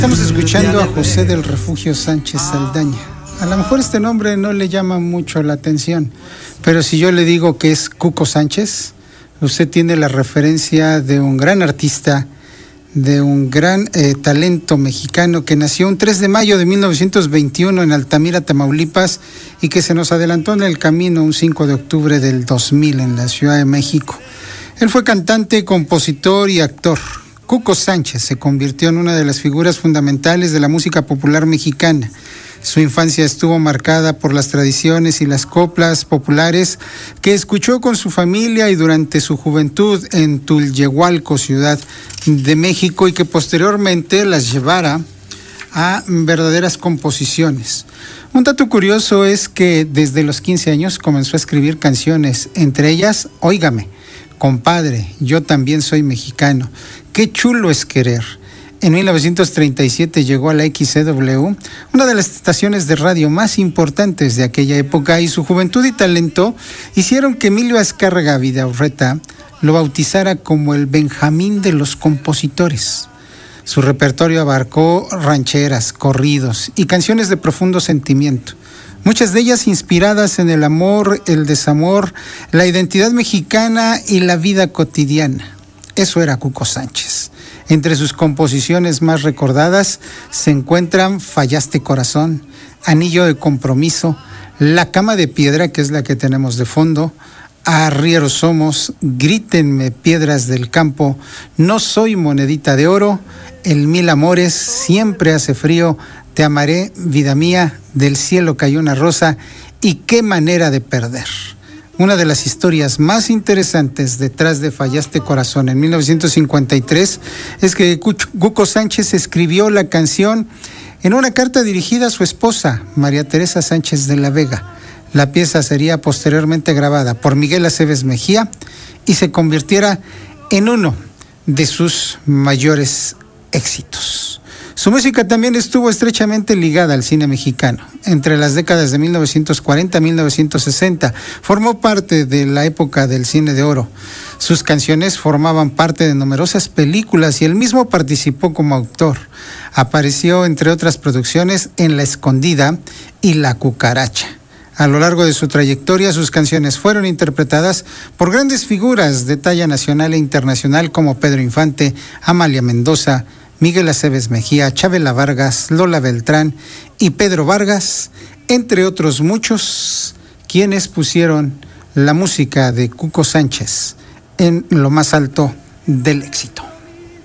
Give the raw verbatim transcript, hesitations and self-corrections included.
Estamos escuchando a José del Refugio Sánchez Saldaña. A lo mejor este nombre no le llama mucho la atención, pero si yo le digo que es Cuco Sánchez, usted tiene la referencia de un gran artista, de un gran eh, talento mexicano que nació un tres de mayo de mil novecientos veintiuno en Altamira, Tamaulipas, y que se nos adelantó en el camino un cinco de octubre del dos mil en la Ciudad de México. Él fue cantante, compositor y actor. Cuco Sánchez se convirtió en una de las figuras fundamentales de la música popular mexicana. Su infancia estuvo marcada por las tradiciones y las coplas populares que escuchó con su familia y durante su juventud en Tulyehualco, Ciudad de México, y que posteriormente las llevara a verdaderas composiciones. Un dato curioso es que desde los quince años comenzó a escribir canciones, entre ellas, Óigame, Compadre, yo también soy mexicano, Qué chulo es querer. En mil novecientos treinta y siete llegó a la X C W, una de las estaciones de radio más importantes de aquella época, y su juventud y talento hicieron que Emilio Azcárraga Vidaurreta lo bautizara como el Benjamín de los compositores. Su repertorio abarcó rancheras, corridos y canciones de profundo sentimiento, muchas de ellas inspiradas en el amor, el desamor, la identidad mexicana y la vida cotidiana. Eso era Cuco Sánchez. Entre sus composiciones más recordadas se encuentran Fallaste Corazón, Anillo de Compromiso, La Cama de Piedra, que es la que tenemos de fondo, Arrieros Somos, Grítenme Piedras del Campo, No Soy Monedita de Oro, El Mil Amores, Siempre Hace Frío, Te Amaré, Vida Mía, Del Cielo Cayó una Rosa y Qué Manera de Perder. Una de las historias más interesantes detrás de Fallaste Corazón en mil novecientos cincuenta y tres es que Cuco Sánchez escribió la canción en una carta dirigida a su esposa, María Teresa Sánchez de la Vega. La pieza sería posteriormente grabada por Miguel Aceves Mejía y se convirtiera en uno de sus mayores éxitos. Su música también estuvo estrechamente ligada al cine mexicano. Entre las décadas de mil novecientos cuarenta a mil novecientos sesenta, formó parte de la época del cine de oro. Sus canciones formaban parte de numerosas películas y él mismo participó como autor. Apareció, entre otras producciones, en La Escondida y La Cucaracha. A lo largo de su trayectoria, sus canciones fueron interpretadas por grandes figuras de talla nacional e internacional como Pedro Infante, Amalia Mendoza, Miguel Aceves Mejía, Chabela Vargas, Lola Beltrán y Pedro Vargas, entre otros muchos, quienes pusieron la música de Cuco Sánchez en lo más alto del éxito.